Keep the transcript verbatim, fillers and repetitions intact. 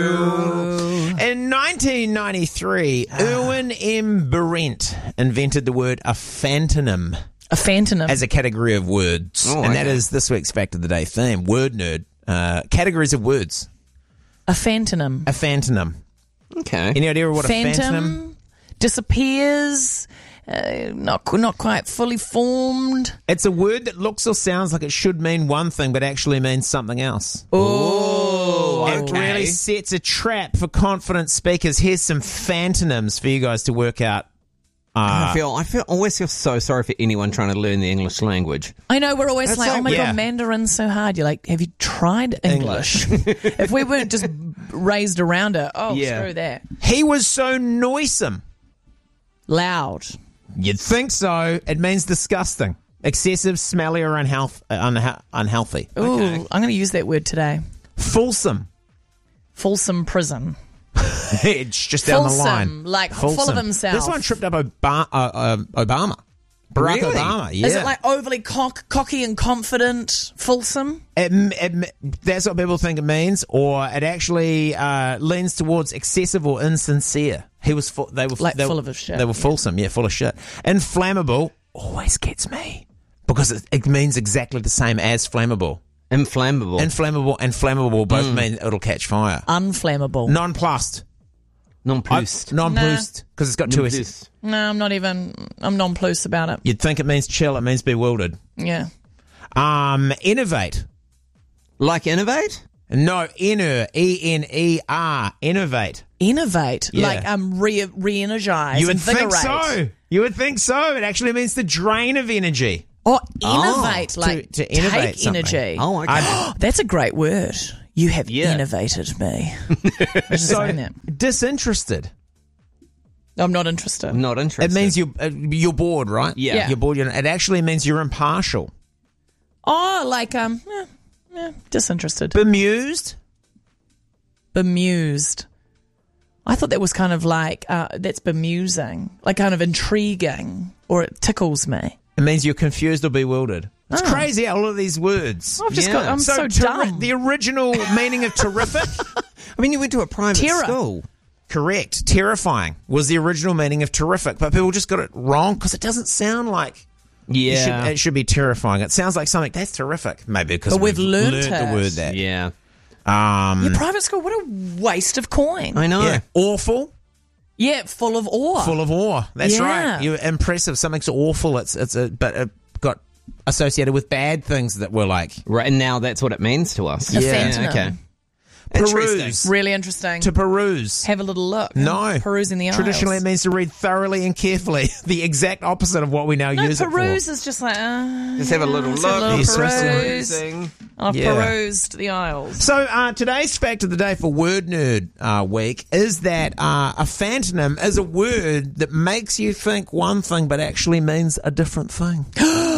In nineteen ninety-three, Erwin M. Berendt invented the word a phantonym. A phantonym. As a category of words. Oh, and that okay. is this week's Fact of the Day theme. Word nerd. Uh, categories of words. A phantonym. A phantonym. Okay. Any idea what Phantom, a phantonym? disappears, uh, not not quite fully formed. It's a word that looks or sounds like it should mean one thing but actually means something else. Oh, It okay. really sets a trap for confident speakers. Here's some phantonyms for you guys to work out. Uh, I feel I feel always feel so sorry for anyone trying to learn the English language. I know, we're always That's like, like- oh my yeah. God, Mandarin's so hard. You're like, have you tried English? If we weren't just raised around it, oh, Yeah. screw that. he was so noisome. Loud. You'd think so. It means disgusting, excessive, smelly, or unhealth- uh, unha- unhealthy. Ooh, Okay. I'm going to use that word today. Fulsome. Fulsome prison. It's just down the Fulsome, line. like full of Fulsome. himself. This one tripped up Obama. Uh, uh, Obama. Barack Really? Obama. Yeah. Is it like overly cock, cocky and confident? Fulsome? It, it, that's what people think it means, or it actually uh, leans towards excessive or insincere. He was full, they were Like they full were, of shit, They were yeah. fulsome, yeah, full of shit. Inflammable always gets me because it, it means exactly the same as flammable. Inflammable. Inflammable and flammable both Mm. mean it'll catch fire. Unflammable. Nonplussed, Nonplussed. nonplussed because it's got two S's. Nonplussed. No, I'm not even, I'm nonplussed about it. You'd think it means chill. It means bewildered. Yeah. Um, innovate. Like innovate? No, inner, E N E R, innovate. Innovate. Yeah. Like um, re- re-energize, You would think invigorate. so. You would think so. It actually means the drain of energy. Or innovate, Oh, like to- to innovate take something. energy. Oh, okay. I- That's a great word. You have Yeah. innovated me. I was just saying that. Disinterested. I'm not interested. I'm not interested. It means you're uh, you're bored, right? Yeah. Yeah. You're bored. You're, it actually means you're impartial. Oh, like um, eh, eh, disinterested, Bemused. bemused. I thought that was kind of like uh, that's bemusing, like kind of intriguing, or it tickles me. It means you're confused or bewildered. It's Oh. crazy how all of these words. I've just Yeah. got. I'm so, terri- dumb. The original meaning of terrific. I mean, you went to a private Terror. school. Correct. Terrifying was the original meaning of terrific, but people just got it wrong because it doesn't sound like it Yeah. should, it should be terrifying. It sounds like something that's terrific. Maybe because But we've learnt learned the it. word that. yeah. Um, Your private school, what a waste of coin. I know. yeah. Awful. Yeah, full of awe. Full of awe. That's Yeah. right. You're impressive. Something's awful. It's it's a but it got associated with bad things that were like Right, and now that's what it means to us. A Yeah. phantom. Okay. peruse. Interesting. Really interesting. To peruse. Have a little look. No. Perusing the aisles. Traditionally, it means to read thoroughly and carefully. The exact opposite of what we now No, use peruse it is just like, uh, Just have a little let's look. have a little Yes, peruse. Perusing. I've Yeah. perused the aisles. for. So uh, today's fact of the day for Word Nerd uh, Week is that uh, a phantonym is a word that makes you think one thing but actually means a different thing.